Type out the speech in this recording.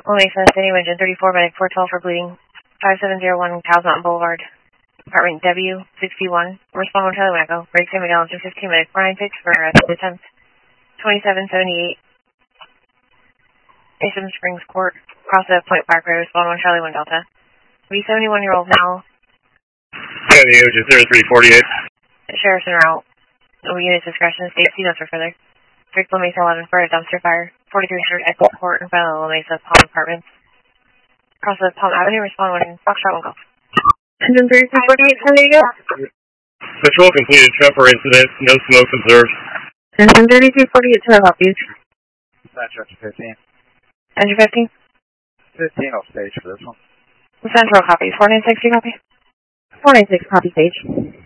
Mesa City, Engine 34, medic 412 for bleeding. 5701 Cows Mountain Boulevard. Apartment W61. Respond 1 Charlie Echo. Break San Miguel, engine 15, medic 496 for attempt 2778. A7 Springs Court. Cross the Point Parkway. Respond 1 Charlie 1 Delta. The 71-year-old now. Yeah, the age is 0348. Sheriff's en route. Unit's discretion. State C notes for further. 3 La Mesa 11 for a dumpster fire. 4300 Echo Court in front of La Mesa Palm Apartments. Cross the Palm Avenue. Respond 1 Foxtrot 1 Golf. Engine 3348, San Diego. Patrol completed. Trevor incident. No smoke observed. Engine 3348, 12 copies. Central 15. Engine 15. 15 off stage for this one. Central copies. 496 copy. 496 copy stage.